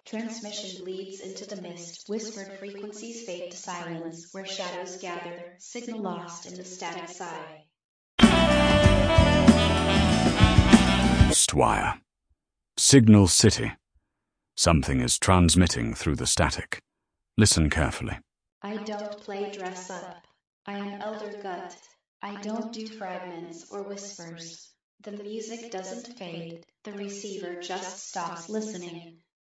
Transmission bleeds into the mist, whispered frequencies fade to silence, where shadows gather, signal lost in the static sigh. Stwire. Signal City. Something is transmitting through the static. Listen carefully. I don't play dress up. I am Elder Gut. I don't do fragments or whispers. The music doesn't fade, the receiver just stops listening.